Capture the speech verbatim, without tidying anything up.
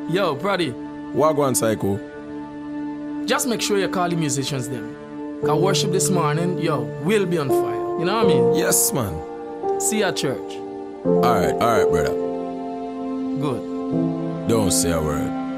Yo, Brady. Wagwan Psycho. Just make sure you call the musicians them. Cause worship this morning, yo, we'll be on fire. You know what I mean? Yes, man. See you at church. Alright, alright, brother. Good. Don't say a word.